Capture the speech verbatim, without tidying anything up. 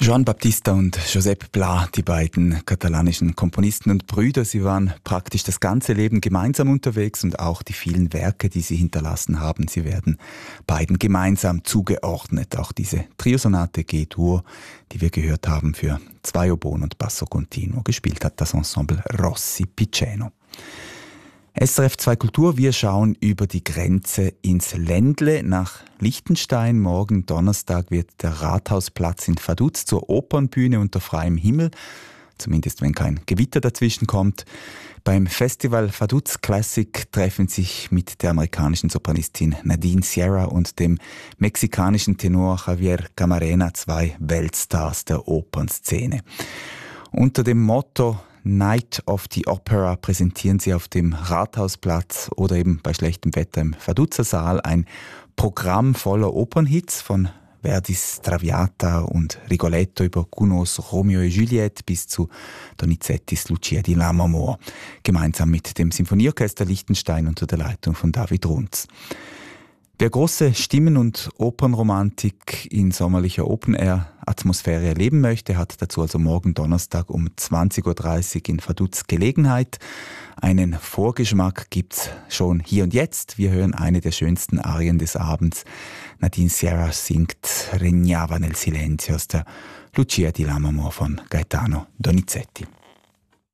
Joan Baptista und Josep Pla, die beiden katalanischen Komponisten und Brüder, sie waren praktisch das ganze Leben gemeinsam unterwegs und auch die vielen Werke, die sie hinterlassen haben, sie werden beiden gemeinsam zugeordnet. Auch diese Triosonate G-Dur, die wir gehört haben, für zwei Oboen und Basso Continuo, gespielt hat das Ensemble Rossi Piceno. S R F zwei Kultur, wir schauen über die Grenze ins Ländle nach Liechtenstein. Morgen Donnerstag wird der Rathausplatz in Vaduz zur Opernbühne unter freiem Himmel, zumindest wenn kein Gewitter dazwischen kommt. Beim Festival Vaduz Classic treffen sich mit der amerikanischen Sopranistin Nadine Sierra und dem mexikanischen Tenor Javier Camarena zwei Weltstars der Opernszene. Unter dem Motto Night of the Opera präsentieren sie auf dem Rathausplatz oder eben bei schlechtem Wetter im Vaduzer Saal ein Programm voller Opernhits von Verdis Traviata und Rigoletto über Gounods Romeo et Juliette bis zu Donizettis Lucia di Lammermoor, gemeinsam mit dem Sinfonieorchester Liechtenstein unter der Leitung von David Runz. Wer große Stimmen- und Opernromantik in sommerlicher Open-Air-Atmosphäre erleben möchte, hat dazu also morgen Donnerstag um zwanzig Uhr dreißig in Vaduz Gelegenheit. Einen Vorgeschmack gibt's schon hier und jetzt. Wir hören eine der schönsten Arien des Abends. Nadine Sierra singt Regnava nel silenzio aus der Lucia di Lammermoor von Gaetano Donizetti.